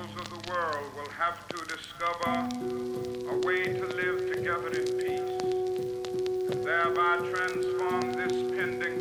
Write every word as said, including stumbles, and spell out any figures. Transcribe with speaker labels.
Speaker 1: peoples of the world will have to discover a way to live together in peace, and thereby transform this pending